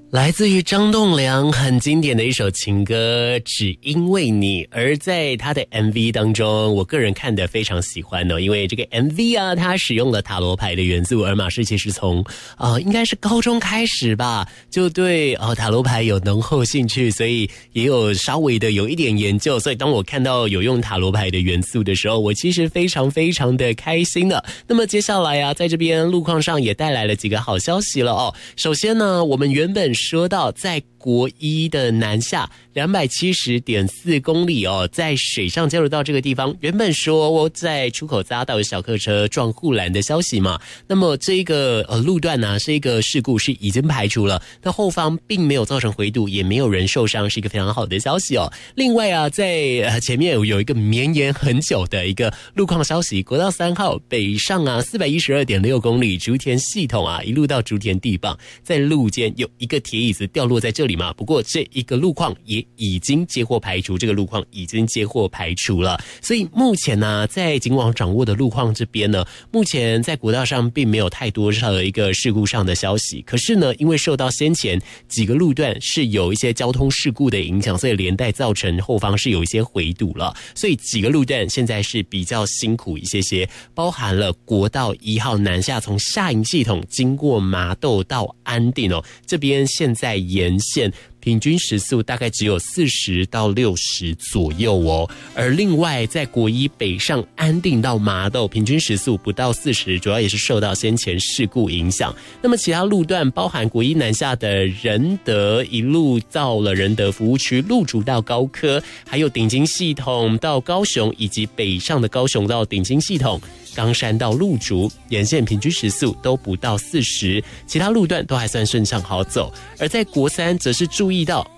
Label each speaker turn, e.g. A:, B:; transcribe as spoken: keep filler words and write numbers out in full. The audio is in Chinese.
A: 来自于张栋梁很经典的一首情歌《只因为你》，而在他的 M V 当中，我个人看得非常喜欢哦，因为这个 M V 啊，它使用了塔罗牌的元素，而马氏其实从呃应该是高中开始吧，就对呃塔罗牌有浓厚兴趣，所以也有稍微的有一点研究，所以当我看到有用塔罗牌的元素的时候，我其实非常非常的开心的。那么接下来啊，在这边路况上也带来了几个好消息了哦。首先呢，我们原本说到在国一的南下两百七十点四公里哦，在水上交流道这个地方，原本说在出口匝道有小客车撞护栏的消息嘛，那么这个呃路段呢、啊、是一个事故是已经排除了，那后方并没有造成回堵，也没有人受伤，是一个非常好的消息哦。另外啊，在呃前面有一个绵延很久的一个路况消息，国道三号北上啊四百一十二点六公里竹田系统啊，一路到竹田地磅，在路肩有一个铁椅子掉落在这里嘛，不过这一个路况也已经接获排除，这个路况已经接获排除了，所以目前呢、啊，在警网掌握的路况这边呢，目前在国道上并没有太多的一个事故上的消息，可是呢，因为受到先前几个路段是有一些交通事故的影响，所以连带造成后方是有一些回堵了，所以几个路段现在是比较辛苦一些些，包含了国道一号南下从下营系统经过麻豆到安定哦，这边现在沿线平均时速大概只有四十到六十左右哦，而另外在国一北上安定到麻豆，平均时速不到四十，主要也是受到先前事故影响。那么其他路段包含国一南下的仁德，一路到了仁德服务区，路竹到高科，还有顶金系统到高雄，以及北上的高雄到顶金系统，冈山到路竹，沿线平均时速都不到四十，其他路段都还算顺畅好走。而在国三则是注意到